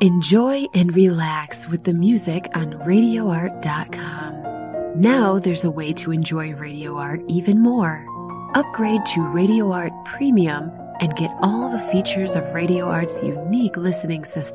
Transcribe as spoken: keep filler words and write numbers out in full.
Enjoy and relax with the music on radio art dot com. Now there's a way to enjoy Radio Art even more. Upgrade to Radio Art Premium and get all the features of Radio Art's unique listening system.